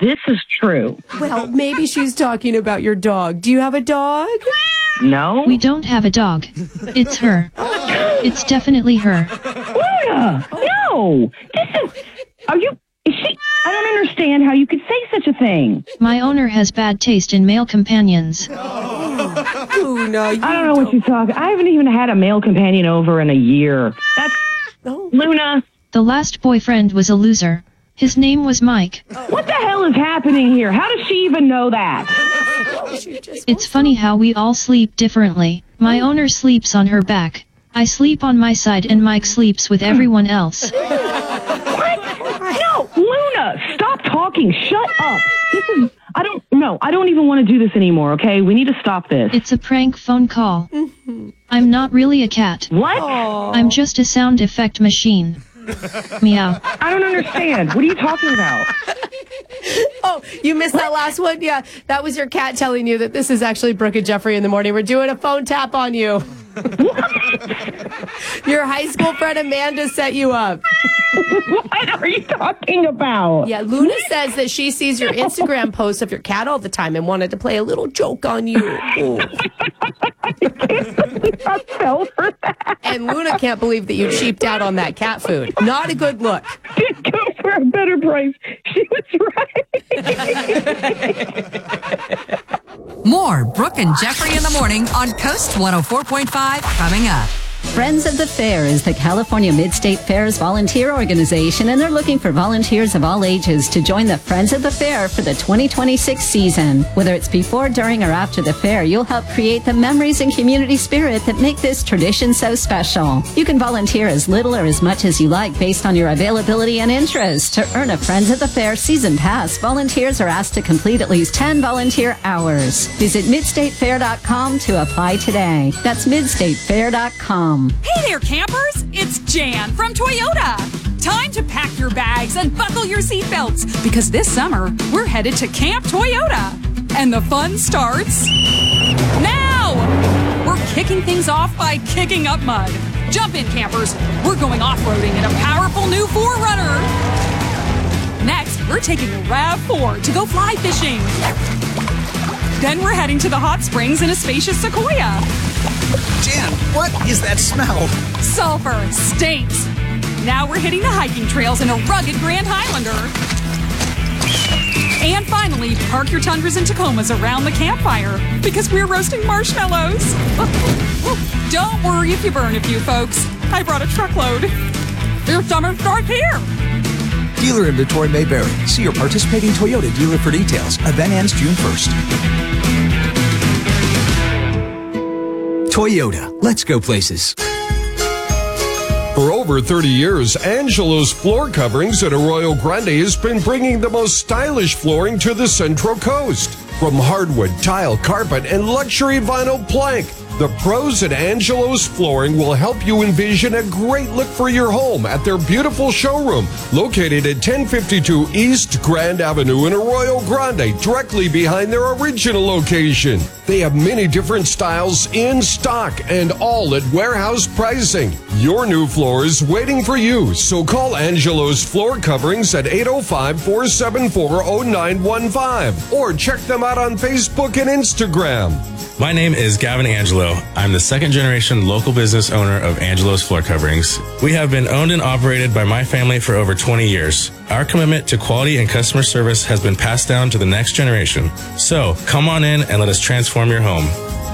this is true. Well, maybe she's talking about your dog. Do you have a dog? No. We don't have a dog. It's her. It's definitely her. Luna! No! Is she? I don't understand how you could say such a thing. My owner has bad taste in male companions. Luna, I don't know what you're talking. I haven't even had a male companion over in a year. Luna. The last boyfriend was a loser. His name was Mike. What the hell is happening here? How does she even know that? It's funny how we all sleep differently. My owner sleeps on her back. I sleep on my side and Mike sleeps with everyone else. What? No, Luna, stop talking. Shut up. I don't even want to do this anymore, okay? We need to stop this. It's a prank phone call. I'm not really a cat. What? I'm just a sound effect machine. Meow. I don't understand. What are you talking about? Oh, you missed that last one? Yeah, that was your cat telling you that this is actually Brooke and Jeffrey in the morning. We're doing a phone tap on you. Your high school friend Amanda set you up. What are you talking about? Yeah, Luna says that she sees your Instagram posts of your cat all the time and wanted to play a little joke on you. I can't believe I fell for that. And Luna can't believe that you cheaped out on that cat food. Not a good look. Did go for a better price. She was right. More Brooke and Jeffrey in the morning on Coast 104.5 coming up. Friends of the Fair is the California Mid-State Fair's volunteer organization, and they're looking for volunteers of all ages to join the Friends of the Fair for the 2026 season. Whether it's before, during, or after the fair, you'll help create the memories and community spirit that make this tradition so special. You can volunteer as little or as much as you like based on your availability and interest. To earn a Friends of the Fair season pass, volunteers are asked to complete at least 10 volunteer hours. Visit midstatefair.com to apply today. That's midstatefair.com. Hey there, campers! It's Jan from Toyota. Time to pack your bags and buckle your seatbelts because this summer we're headed to Camp Toyota. And the fun starts now! We're kicking things off by kicking up mud. Jump in, campers. We're going off-roading in a powerful new 4Runner. Next, we're taking a RAV4 to go fly fishing. Then we're heading to the hot springs in a spacious Sequoia. Jan, what is that smell? Sulfur stinks. Now we're hitting the hiking trails in a rugged Grand Highlander. And finally, park your Tundras and Tacomas around the campfire because we're roasting marshmallows. Don't worry if you burn a few, folks. I brought a truckload. Your summer starts here. Dealer inventory may vary. See your participating Toyota dealer for details. Event ends June 1st. Toyota, let's go places. For over 30 years, Angelo's Floor Coverings at Arroyo Grande has been bringing the most stylish flooring to the Central Coast. From hardwood, tile, carpet, and luxury vinyl plank, the pros at Angelo's Flooring will help you envision a great look for your home at their beautiful showroom located at 1052 East Grand Avenue in Arroyo Grande, directly behind their original location. They have many different styles in stock and all at warehouse pricing. Your new floor is waiting for you, so call Angelo's Floor Coverings at 805-474-0915 or check them out on Facebook and Instagram. My name is Gavin Angelo. I'm the second generation local business owner of Angelo's Floor Coverings. We have been owned and operated by my family for over 20 years. Our commitment to quality and customer service has been passed down to the next generation. So come on in and let us transform your home.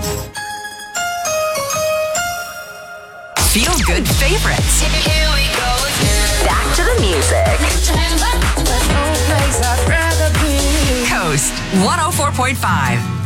Feel good favorites. Here we go again. Back to the music. Coast 104.5.